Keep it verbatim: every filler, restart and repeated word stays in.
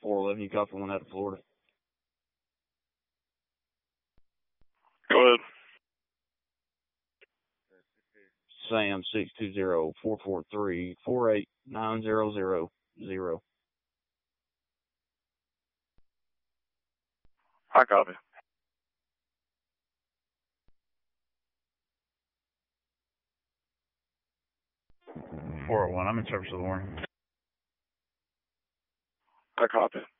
four eleven, you copy one out of Florida. Go ahead. Sam, six two zero, four four three, four eight nine zero zero zero. I copy. four oh one, I'm in service of the warning. I copy.